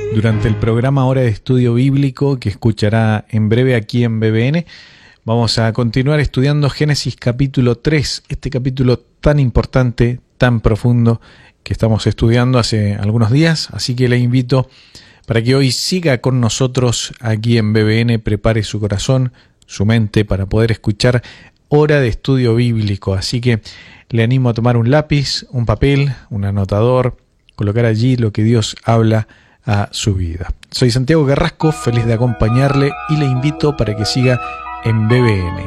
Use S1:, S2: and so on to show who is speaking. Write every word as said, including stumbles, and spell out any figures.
S1: Durante el programa Hora de Estudio Bíblico, que escuchará en breve aquí en B B N, vamos a continuar estudiando Génesis capítulo tres, este capítulo tan importante, tan profundo, que estamos estudiando hace algunos días, así que le invito para que hoy siga con nosotros aquí en B B N, prepare su corazón, su mente para poder escuchar Hora de Estudio Bíblico, así que le animo a tomar un lápiz, un papel, un anotador, colocar allí lo que Dios habla a su vida. Soy Santiago Carrasco, feliz de acompañarle y le invito para que siga en B B N.